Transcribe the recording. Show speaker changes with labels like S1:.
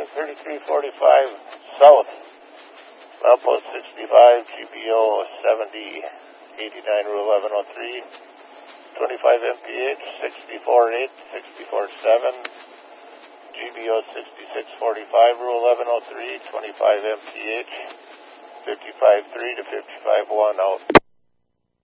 S1: 3345 south, outpost 65, GBO 70, 89, Rule 1103, 25 MPH, 64.8, 64.7, GBO 6645, Rule 1103, 25 MPH, 55.3 to 55.1 out.